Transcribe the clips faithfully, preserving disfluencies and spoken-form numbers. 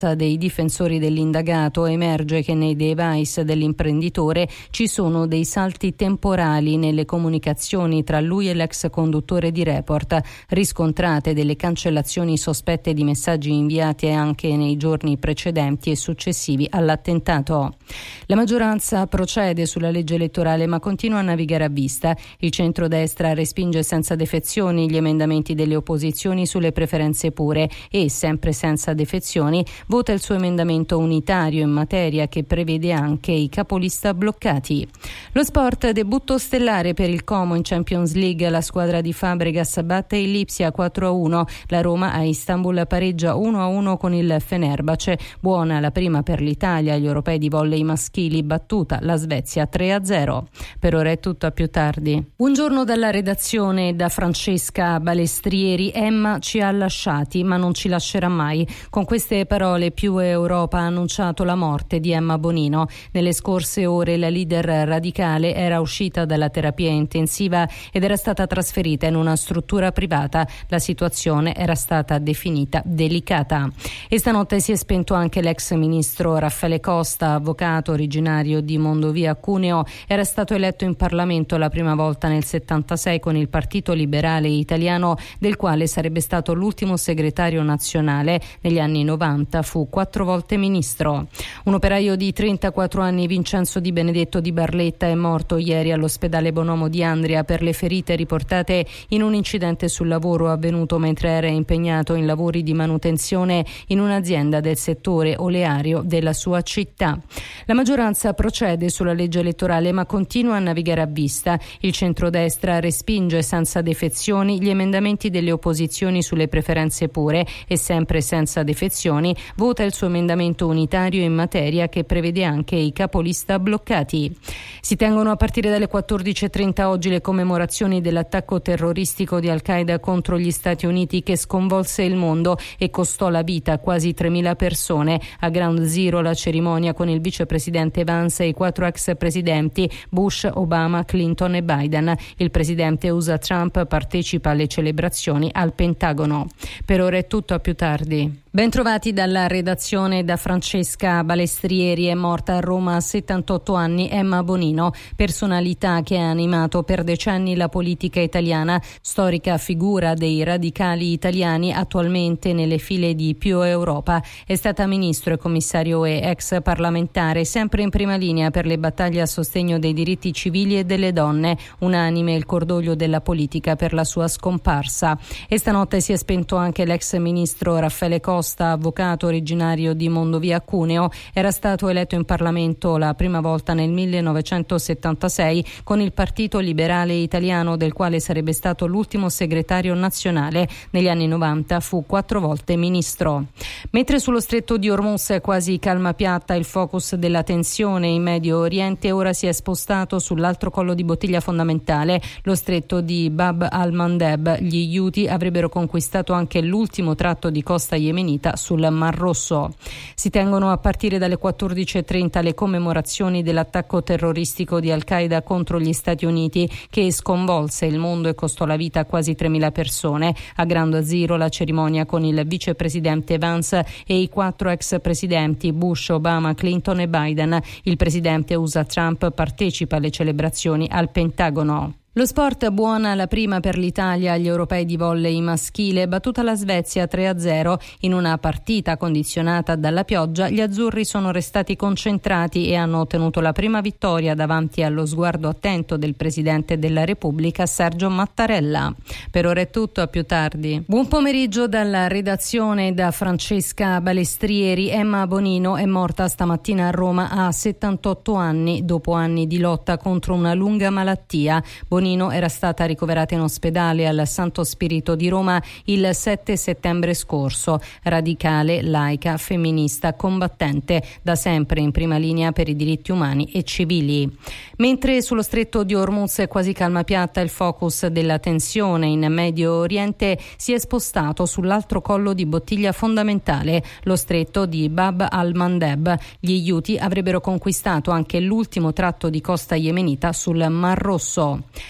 dei difensori dell'indagato emerge che nei device dell'imprenditore ci sono dei salti temporali nelle comunicazioni tra lui e l'ex conduttore di Report, riscontrate delle cancellazioni sospette di messaggi inviati anche nei giorni precedenti e successivi all'attentato. La maggioranza procede sulla legge elettorale ma continua a navigare a vista. Il centrodestra respinge senza defezioni gli emendamenti delle opposizioni sulle preferenze pure e, sempre senza defezioni, vota il suo emendamento unitario in materia che prevede anche i capolista bloccati. Lo sport, debutto stellare per il Como in Champions League. La squadra di Fabregas batte il Lipsia quattro a uno. La Roma a Istanbul pareggia uno a uno con il Fenerbahce. Buona la prima per l'Italia, gli europei di volley maschili, battuta la Svezia tre a zero. Per ora è tutto, a più tardi. Buongiorno dalla redazione, da Francesca Balestrieri. Emma ci ha lasciati ma non ci lascerà mai. Con queste parole Più Europa ha annunciato la morte di Emma Bonino. Nelle scorse ore la leader radicale era uscita dalla terapia intensiva ed era stata trasferita in una struttura privata. La situazione era stata definita delicata. E stanotte si è spento anche l'ex ministro Raffaele Costa, avvocato originario di Mondovì a Cuneo. Era stato eletto in Parlamento la prima volta nel settantasei con il Partito Liberale Italiano, del quale sarebbe stato l'ultimo segretario nazionale. Negli anni novanta fu quattro volte ministro. Un operaio di trentaquattro anni, Vincenzo Di Benedetto di Barletta, è morto ieri all'ospedale Bonomo di Andria per le ferite riportate in un incidente sul lavoro avvenuto mentre era impegnato in lavori di manutenzione in un'azienda del settore oleario della sua città. La maggioranza procede sulla legge elettorale ma continua a navigare a vista. Il centrodestra respinge senza defezioni gli emendamenti delle opposizioni sulle preferenze pure e, sempre senza defezioni, vota il suo emendamento unitario in materia che prevede anche i capolista bloccati. Si tengono a partire dalle quattordici e trenta oggi le commemorazioni dell'attacco terroristico di Al-Qaeda contro gli Stati Uniti che sconvolse il mondo e costò la vita a quasi tremila persone. A Ground Zero la cerimonia con il vicepresidente Vance e i quattro ex presidenti Bush, Obama, Clinton e Biden. Il presidente U S A Trump partecipa alle celebrazioni al Pentagono. Per ora è tutto, a più tardi. Bentrovati dalla redazione, da Francesca Balestrieri. È morta a Roma a settantotto anni Emma Bonino, personalità che ha animato per decenni la politica italiana, storica figura dei radicali italiani, attualmente nelle file di Più Europa. È stata ministro e commissario e ex parlamentare, sempre in prima linea per le battaglie a sostegno dei diritti civili e delle donne. Unanime il cordoglio della politica per la sua scomparsa. E stanotte si è spento anche l'ex ministro Raffaele Costa, avvocato originario di Mondovì a Cuneo. Era stato eletto in Parlamento la prima volta nel millenovecentosettantasei con il Partito Liberale Italiano, del quale sarebbe stato l'ultimo segretario nazionale. Negli anni novanta fu quattro volte ministro. Mentre sullo stretto di Hormuz è quasi calma piatta, il focus della tensione in Medio Oriente ora si è spostato sull'altro collo di bottiglia fondamentale, lo stretto di Bab al-Mandeb. Gli Houthi avrebbero conquistato anche l'ultimo tratto di costa yemenita sul Mar Rosso. Si tengono a partire dalle quattordici e trenta le commemorazioni dell'attacco terroristico di Al-Qaeda contro gli Stati Uniti che sconvolse il mondo e costò la vita a quasi tremila persone. A Ground Zero la cerimonia con il vicepresidente Vance e i quattro ex presidenti Bush, Obama, Clinton e Biden. Il presidente U S A Trump partecipa alle celebrazioni al Pentagono. Lo sport, buona la prima per l'Italia agli europei di volley maschile, battuta la Svezia tre a zero. In una partita condizionata dalla pioggia, gli azzurri sono restati concentrati e hanno ottenuto la prima vittoria davanti allo sguardo attento del Presidente della Repubblica Sergio Mattarella. Per ora è tutto, a più tardi. Buon pomeriggio dalla redazione, da Francesca Balestrieri. Emma Bonino è morta stamattina a Roma a settantotto anni, dopo anni di lotta contro una lunga malattia. Bonino era stata ricoverata in ospedale al Santo Spirito di Roma il sette settembre scorso. Radicale, laica, femminista, combattente, da sempre in prima linea per i diritti umani e civili. Mentre sullo stretto di Hormuz è quasi calma piatta, il focus della tensione in Medio Oriente si è spostato sull'altro collo di bottiglia fondamentale, lo stretto di Bab al-Mandeb. Gli Houthi avrebbero conquistato anche l'ultimo tratto di costa yemenita sul Mar Rosso.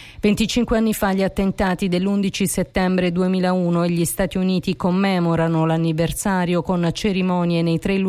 venticinque anni fa gli attentati dell'undici settembre duemilauno e gli Stati Uniti commemorano l'anniversario con cerimonie nei tre luoghi